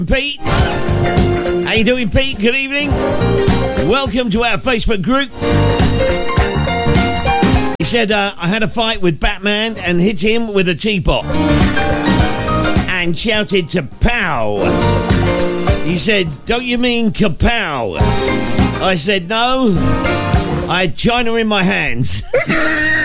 Pete. How you doing, Pete? Good evening. Welcome to our Facebook group. He said, I had a fight with Batman and hit him with a teapot and shouted to pow. He said, don't you mean kapow? I said, no, I had China in my hands.